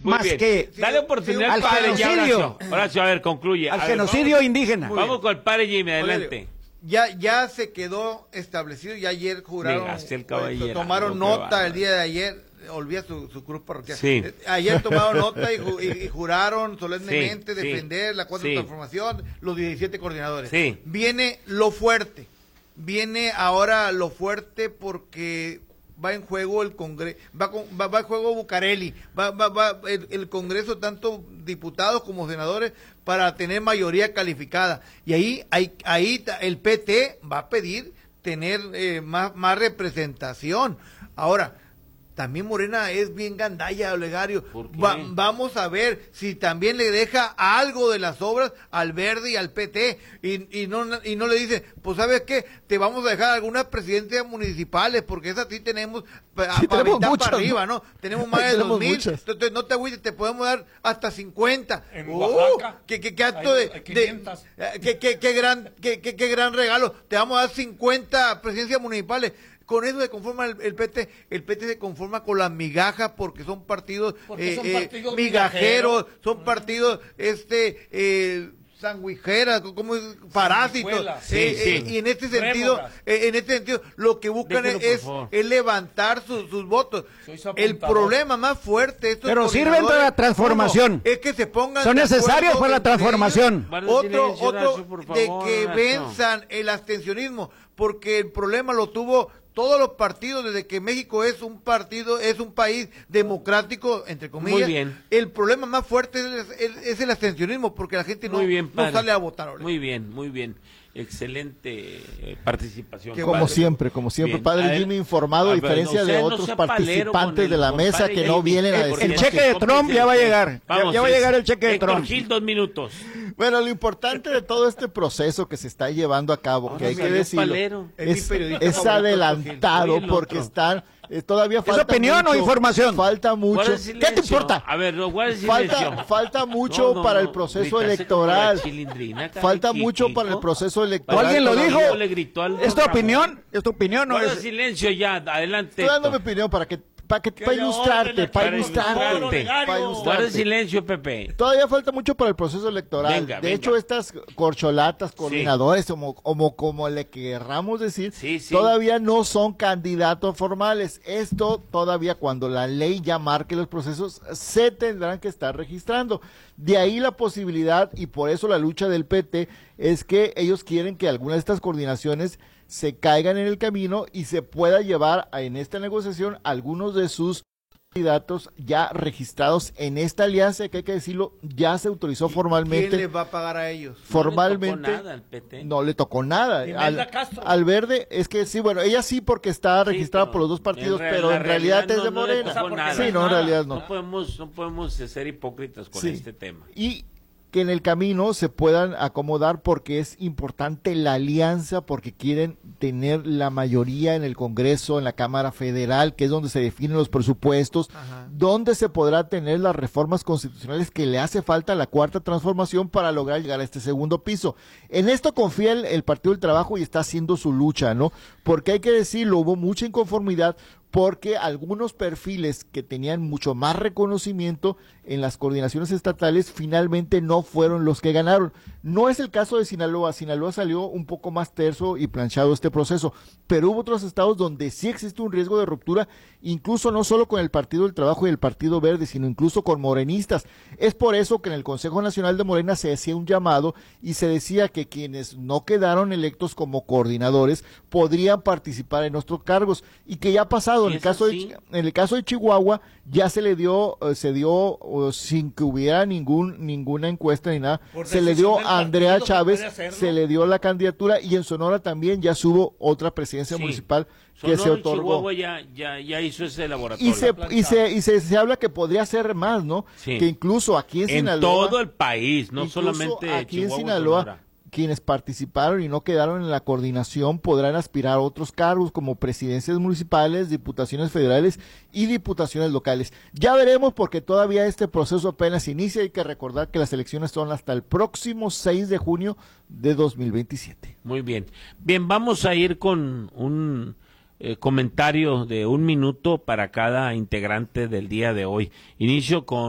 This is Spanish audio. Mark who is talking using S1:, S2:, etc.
S1: Muy
S2: más
S1: bien.
S2: que
S1: Dale oportunidad
S2: al
S1: al padre ya,
S2: genocidio.
S1: Horacio, a ver, concluye.
S2: Al
S1: A ver,
S2: genocidio indígena.
S1: Vamos con el padre Jimmy, adelante.
S3: Ya se quedó establecido, ya ayer juraron,
S1: Negaste el caballero,
S3: tomaron
S1: no, qué
S3: nota el
S1: bárbaro.
S3: día de ayer, olvida su cruz parroquial.
S1: Sí.
S3: Ayer tomaron nota y juraron solemnemente
S1: Sí,
S3: defender la cuarta
S1: sí.
S3: transformación, los 17 coordinadores.
S1: Sí.
S3: Viene ahora lo fuerte porque va en juego el Congreso, va en juego Bucareli, va el Congreso, tanto diputados como senadores, para tener mayoría calificada. Y ahí el PT va a pedir tener más representación. Ahora, también Morena es bien gandalla, Olegario.
S1: ¿Por qué?
S3: Vamos a ver si también le deja algo de las obras al Verde y al PT y no le dice, pues ¿sabes qué? Te vamos a dejar algunas presidencias municipales porque esas sí tenemos para
S4: muchas,
S3: arriba, ¿no? Tenemos más de
S4: Tenemos
S3: 2,000.
S4: muchas.
S3: Entonces no te agüites, te podemos dar hasta 50.
S5: En Oaxaca
S3: Qué acto
S5: hay 500.
S3: qué gran regalo. Te vamos a dar 50 presidencias municipales. Con eso se conforma el PT. El PT se conforma con las migajas porque son partidos,
S5: partidos
S3: migajeros, son partidos sandwicheras, como parásitos.
S1: Sí.
S3: Y en este sentido, lo que buscan
S1: Déjelo, por favor.
S3: es levantar sus votos.
S5: Soy
S3: El problema más fuerte, estos
S2: Pero sirven
S3: coordinadores,
S2: para la transformación.
S3: es que se pongan
S2: Son
S3: de
S2: necesarios
S3: acuerdo
S2: para la
S3: entre
S2: transformación.
S1: Guarda
S3: otro
S1: silencio, Horacio, por
S3: de
S1: favor,
S3: que
S1: Horacio.
S3: venzan el abstencionismo, porque el problema lo tuvo todos los partidos desde que México es un país democrático, entre comillas.
S1: Muy bien.
S3: El problema más fuerte es el abstencionismo, porque la gente no sale a votar ahora.
S1: Muy bien. Excelente participación.
S3: Qué
S4: Como
S3: padre.
S4: siempre,
S1: Bien.
S4: padre
S1: A ver,
S4: Jimmy informado, a
S1: ver,
S4: diferencia de
S1: no
S4: otros
S1: sea palero
S4: participantes
S1: con
S4: de la
S1: el
S4: mesa
S1: compadre
S4: que no
S1: Jimmy,
S4: vienen a
S1: porque
S4: decir.
S2: El cheque de Trump ya va a llegar.
S1: Vamos,
S2: Ya va a llegar el cheque de
S1: Héctor
S2: Trump.
S1: Gil, 2 minutos.
S4: Bueno, lo importante de todo este proceso que se está llevando a cabo, que hay que
S1: salió
S4: decirlo,
S1: palero.
S3: Es mi periodista
S4: es
S3: favorito,
S4: adelantado
S1: Oye, el
S4: porque
S1: otro.
S4: están todavía falta
S2: opinión o
S4: mucho,
S2: información?
S4: Falta mucho.
S1: Guarda
S4: ¿Qué
S1: silencio.
S4: te importa?
S1: A ver, guarda silencio.
S4: Falta mucho
S1: No,
S4: para el
S1: no,
S4: proceso
S1: gritaste como la
S4: electoral.
S1: chilindrina acá,
S4: Falta
S1: Kiko.
S4: mucho para el proceso electoral.
S2: ¿Alguien lo dijo?
S1: Le gritó al
S2: ¿Es tu opinión? ¿Es tu opinión o
S1: Guarda
S2: es...?
S1: silencio ya, adelante.
S4: Estoy dando mi
S1: Héctor.
S4: opinión para
S5: le
S4: ilustrarte,
S5: orden
S4: para
S5: aquí,
S4: ilustrarte,
S5: por favor, Olegario.
S4: para
S1: Guarda
S4: ilustrarte.
S1: silencio, Pepe.
S4: Todavía falta mucho para el proceso electoral.
S1: Venga,
S4: de
S1: venga.
S4: hecho, estas corcholatas, coordinadores, como le querramos decir,
S1: Sí.
S4: todavía no son candidatos formales. Esto todavía, cuando la ley ya marque los procesos, se tendrán que estar registrando. De ahí la posibilidad, y por eso la lucha del PT, es que ellos quieren que algunas de estas coordinaciones se caigan en el camino y se pueda llevar en esta negociación algunos de sus candidatos ya registrados en esta alianza, que hay que decirlo, ya se autorizó formalmente.
S3: ¿Quién les va a pagar a ellos?
S4: Formalmente
S1: No le tocó nada al PT.
S4: no le tocó nada.
S5: Imelda Castro.
S4: Al Verde, es que sí, bueno, ella sí porque está registrada
S1: pero
S4: por los dos partidos,
S1: en
S4: pero
S1: la
S4: en realidad es
S1: no-
S4: de
S1: no le
S4: Morena.
S1: tocó nada.
S4: Sí, no, en realidad no.
S1: No podemos ser hipócritas con
S4: Sí.
S1: este tema.
S4: Y que en el camino se puedan acomodar porque es importante la alianza, porque quieren tener la mayoría en el Congreso, en la Cámara Federal, que es donde se definen los presupuestos, donde se podrá tener las reformas constitucionales que le hace falta a la cuarta transformación para lograr llegar a este segundo piso. En esto confía el Partido del Trabajo y está haciendo su lucha, ¿no? Porque hay que decirlo, hubo mucha inconformidad porque algunos perfiles que tenían mucho más reconocimiento en las coordinaciones estatales finalmente no fueron los que ganaron. No es el caso de Sinaloa. Sinaloa salió un poco más terso y planchado este proceso, pero hubo otros estados donde sí existe un riesgo de ruptura, incluso no solo con el Partido del Trabajo y el Partido Verde, sino incluso con morenistas. Es por eso que en el Consejo Nacional de Morena se hacía un llamado y se decía que quienes no quedaron electos como coordinadores podrían participar en otros cargos, y que ya ha pasado. En el caso de Chihuahua ya se dio sin que hubiera ninguna encuesta ni nada,
S5: Por
S4: se le dio
S5: decisión del
S4: a Andrea
S5: partido,
S4: Chávez,
S5: se puede hacerlo.
S4: se le dio la candidatura, y en Sonora también ya hubo otra presidencia
S1: Sí.
S4: municipal que
S1: Sonora
S4: se
S1: y
S4: otorgó.
S1: Chihuahua ya hizo ese laboratorio.
S4: Se habla que podría ser más, ¿no?
S1: Sí.
S4: Que incluso aquí en
S1: En
S4: Sinaloa,
S1: todo el país, no
S4: incluso
S1: solamente
S4: aquí en
S1: Chihuahua,
S4: Sinaloa,
S1: Sonora.
S4: quienes participaron y no quedaron en la coordinación podrán aspirar a otros cargos como presidencias municipales, diputaciones federales y diputaciones locales. Ya veremos, porque todavía este proceso apenas inicia. Hay que recordar que las elecciones son hasta el próximo 6 de junio de 2027.
S1: Muy bien. Bien, vamos a ir con un comentario de 1 minuto para cada integrante del día de hoy. Inicio con